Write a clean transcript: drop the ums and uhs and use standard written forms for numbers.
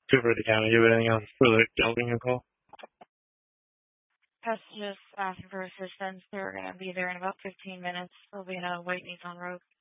Cooper the County, you have anything else for the Gilpingham call? Just asking for assistance. They're going to be there in about 15 minutes. There'll be a white Nissan Rogue.